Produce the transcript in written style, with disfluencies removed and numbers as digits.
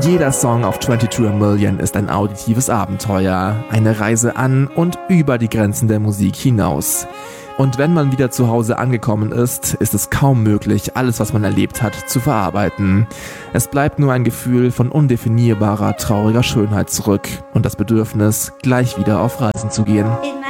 Jeder Song auf 22 a Million ist ein auditives Abenteuer, eine Reise an und über die Grenzen der Musik hinaus. Und wenn man wieder zu Hause angekommen ist, ist es kaum möglich, alles, was man erlebt hat, zu verarbeiten. Es bleibt nur ein Gefühl von undefinierbarer, trauriger Schönheit zurück und das Bedürfnis, gleich wieder auf Reisen zu gehen.